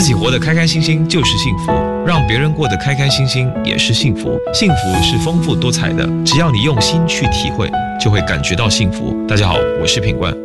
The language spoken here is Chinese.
自己活得开开心心就是幸福，让别人过得开开心心也是幸福。幸福是丰富多彩的，只要你用心去体会，就会感觉到幸福。大家好，我是品冠。